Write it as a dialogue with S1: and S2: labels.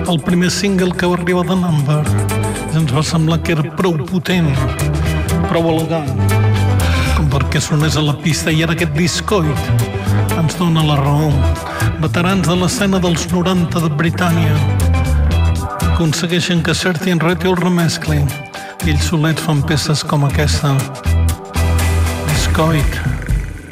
S1: El primer single que va arribar de Number ens va semblar que era prou potent, prou elegant, com perquè sonés a la pista, i ara aquest discoid ens dona la raó. Veterans de l'escena dels 90 de Britània aconsegueixen que Certain Red el remesclin i ells solets fan peces com aquesta. Discoid.